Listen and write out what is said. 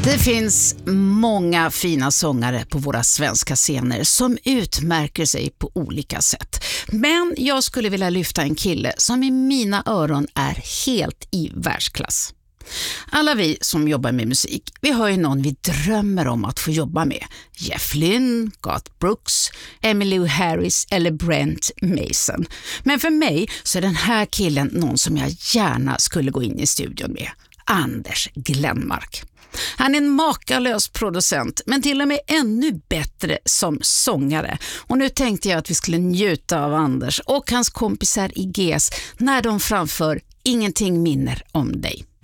Det finns många fina sångare på våra svenska scener som utmärker sig på olika sätt. Men jag skulle vilja lyfta en kille som i mina öron är helt i världsklass. Alla vi som jobbar med musik, vi har ju någon vi drömmer om att få jobba med. Jeff Lynne, Garth Brooks, Emmylou Harris eller Brent Mason. Men för mig så är den här killen någon som jag gärna skulle gå in i studion med. Anders Glenmark. Han är en makalös producent, men till och med ännu bättre som sångare. Och nu tänkte jag att vi skulle njuta av Anders och hans kompisar i GES när de framför Ingenting minner om dig.